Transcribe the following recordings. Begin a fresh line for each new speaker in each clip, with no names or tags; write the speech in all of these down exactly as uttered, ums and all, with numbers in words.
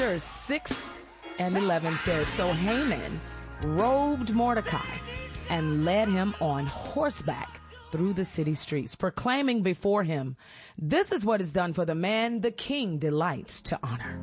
Esther six and eleven says, so Haman robed Mordecai and led him on horseback through the city streets, proclaiming before him, this is what is done for the man the king delights to honor.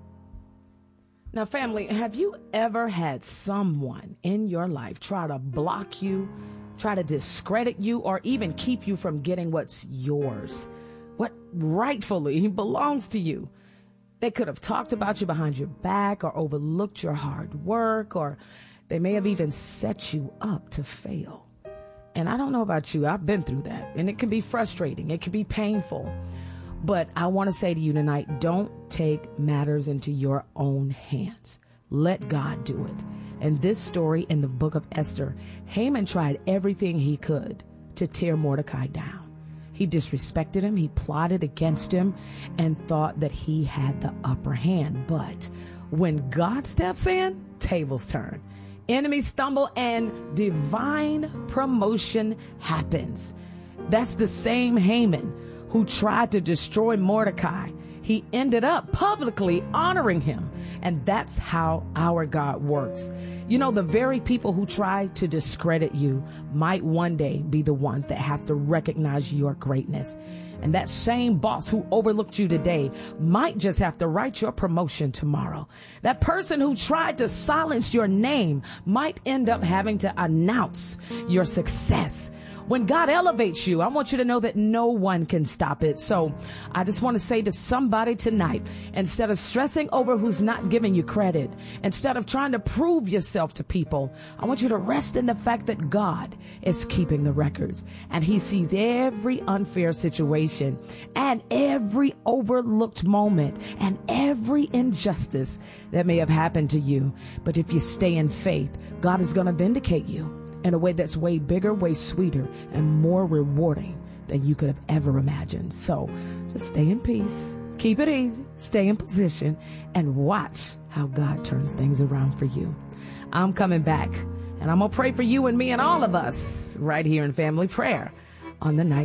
Now, family, have you ever had someone in your life try to block you, try to discredit you, or even keep you from getting what's yours, what rightfully belongs to you? They could have talked about you behind your back or overlooked your hard work, or they may have even set you up to fail. And I don't know about you, I've been through that, and it can be frustrating. It can be painful. But I want to say to you tonight, don't take matters into your own hands. Let God do it. And this story in the book of Esther, Haman tried everything he could to tear Mordecai down. He disrespected him, he plotted against him, and thought that he had the upper hand. But when God steps in, tables turn. Enemies stumble and divine promotion happens. That's the same Haman who tried to destroy Mordecai. He ended up publicly honoring him. And that's how our God works. You know, the very people who try to discredit you might one day be the ones that have to recognize your greatness. And that same boss who overlooked you today might just have to write your promotion tomorrow. That person who tried to silence your name might end up having to announce your success. When God elevates you, I want you to know that no one can stop it. So I just want to say to somebody tonight, instead of stressing over who's not giving you credit, instead of trying to prove yourself to people, I want you to rest in the fact that God is keeping the records, and he sees every unfair situation and every overlooked moment and every injustice that may have happened to you. But if you stay in faith, God is going to vindicate you in a way that's way bigger, way sweeter, and more rewarding than you could have ever imagined. So just stay in peace, keep it easy, stay in position, and watch how God turns things around for you. I'm coming back, and I'm going to pray for you and me and all of us right here in Family Prayer on the night.